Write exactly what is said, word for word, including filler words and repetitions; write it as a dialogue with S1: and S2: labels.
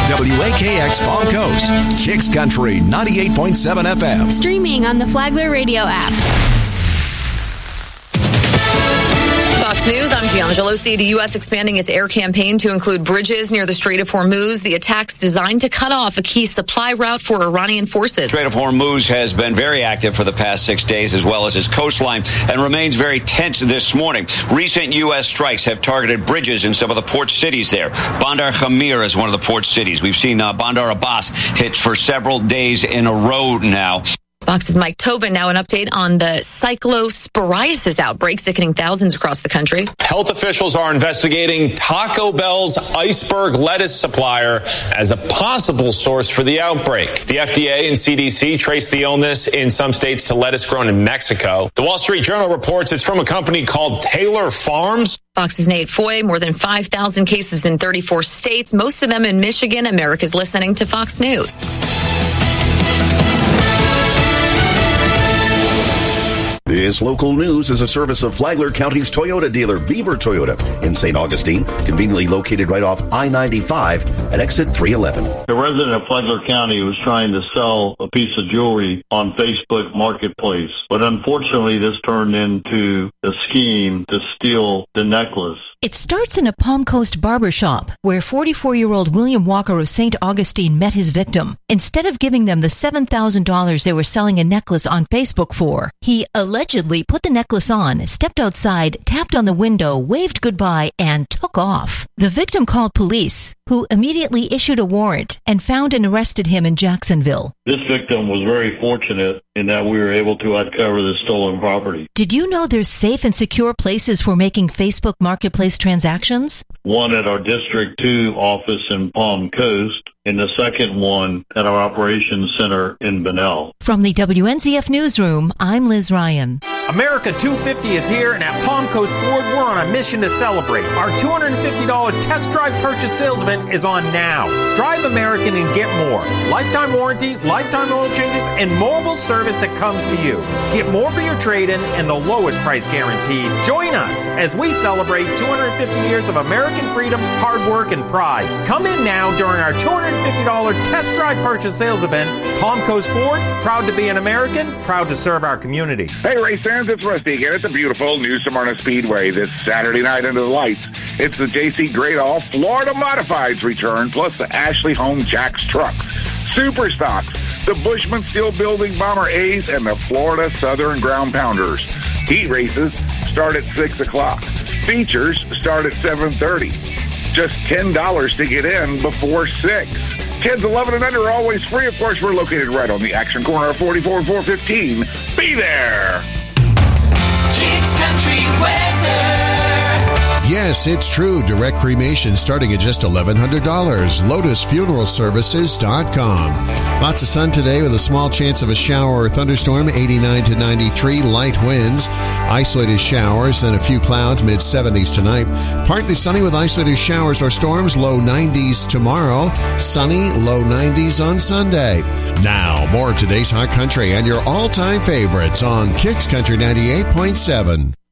S1: W A K X Palm Coast, Kicks Country ninety-eight point seven F M.
S2: Streaming on the Flagler Radio app.
S3: Fox News, I'm D'Angelo. See the U S expanding its air campaign to include bridges near the Strait of Hormuz. The attack's designed to cut off a key supply route for Iranian forces.
S4: Strait of Hormuz has been very active for the past six days, as well as its coastline, and remains very tense this morning. Recent U S strikes have targeted bridges in some of the port cities there. Bandar Khamir is one of the port cities. We've seen uh, Bandar Abbas hit for several days in a row now.
S3: Fox's Mike Tobin. Now an update on the cyclosporiasis outbreak sickening thousands across the country.
S5: Health officials are investigating Taco Bell's iceberg lettuce supplier as a possible source for the outbreak. The F D A and C D C traced the illness in some states to lettuce grown in Mexico. The Wall Street Journal reports it's from a company called Taylor Farms.
S3: Fox's Nate Foy. More than five thousand cases in thirty-four states, most of them in Michigan. America's listening to Fox News.
S6: This local news is a service of Flagler County's Toyota dealer, Beaver Toyota, in Saint Augustine, conveniently located right off I ninety-five at exit three eleven.
S7: The resident of Flagler County was trying to sell a piece of jewelry on Facebook Marketplace, but unfortunately this turned into a scheme to steal the necklace.
S8: It starts in a Palm Coast barbershop where forty-four-year-old William Walker of Saint Augustine met his victim. Instead of giving them the seven thousand dollars they were selling a necklace on Facebook for, he allegedly put the necklace on, stepped outside, tapped on the window, waved goodbye, and took off. The victim called police, who immediately issued a warrant and found and arrested him in Jacksonville.
S7: This victim was very fortunate in that we were able to uncover the stolen property.
S8: Did you know there's safe and secure places for making Facebook Marketplace transactions?
S7: One at our District two office in Palm Coast, and the second one at our Operations Center in Bunnell.
S8: From the W N Z F Newsroom, I'm Liz Ryan.
S9: America two fifty is here, and at Palm Coast Ford, we're on a mission to celebrate. Our two hundred fifty dollars test drive purchase sales event is on now. Drive American and get more. Lifetime warranty, lifetime oil changes, and mobile service that comes to you. Get more for your trade-in and the lowest price guaranteed. Join us as we celebrate two hundred fifty years of American freedom, hard work, and pride. Come in now during our two hundred fifty dollars test drive purchase sales event. Palm Coast Ford, proud to be an American, proud to serve our community.
S10: Hey, race fans, it's Rusty again at the beautiful New Smyrna Speedway this Saturday night under the lights. It's the J C Greatall Florida Modifieds return, plus the Ashley Home Jacks trucks, Super Stocks, the Bushman Steel Building Bomber A's, and the Florida Southern Ground Pounders. Heat races start at six o'clock. Features start at seven thirty. Just ten dollars to get in before six. Kids eleven and under are always free. Of course, we're located right on the action corner of forty-four and four fifteen. Be there!
S11: Kicks Country Weather.
S12: Yes, it's true. Direct cremation starting at just eleven hundred dollars. Lotus Funeral Services dot com. Lots of sun today with a small chance of a shower or thunderstorm, eighty-nine to ninety-three. Light winds, isolated showers, then a few clouds, mid seventies tonight. Partly sunny with isolated showers or storms, low nineties tomorrow. Sunny, low nineties on Sunday. Now, more of today's Hot Country and your all-time favorites on Kicks Country ninety-eight point seven.